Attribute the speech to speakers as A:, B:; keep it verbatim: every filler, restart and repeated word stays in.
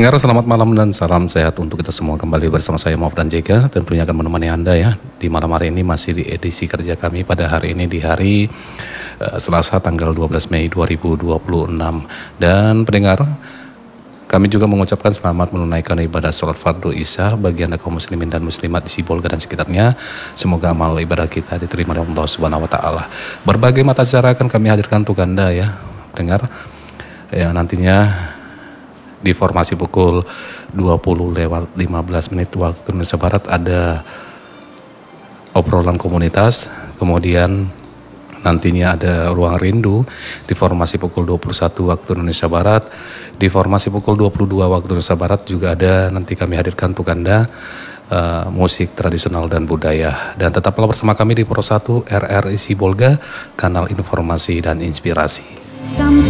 A: Pendengar, selamat malam dan salam sehat untuk kita semua. Kembali bersama saya Maaf dan Jega, tentunya akan menemani Anda ya di malam hari ini, masih di edisi kerja kami pada hari ini di hari uh, Selasa tanggal dua belas Mei dua ribu dua puluh enam. Dan pendengar, kami juga mengucapkan selamat menunaikan ibadah sholat fardu Isya bagi Anda kaum muslimin dan muslimat di Sibolga dan sekitarnya. Semoga amal ibadah kita diterima oleh Allah Subhanahu wa taala. Berbagai mata acara akan kami hadirkan untuk Anda ya, pendengar. Ya, nantinya di formasi pukul dua puluh lewat lima belas menit waktu Indonesia Barat ada obrolan komunitas. Kemudian nantinya ada ruang rindu di formasi pukul dua puluh satu waktu Indonesia Barat. Di formasi pukul dua puluh dua waktu Indonesia Barat juga ada, nanti kami hadirkan untuk Anda uh, musik tradisional dan budaya. Dan tetaplah bersama kami di Pro satu R R I Sibolga, kanal informasi dan inspirasi. Sampai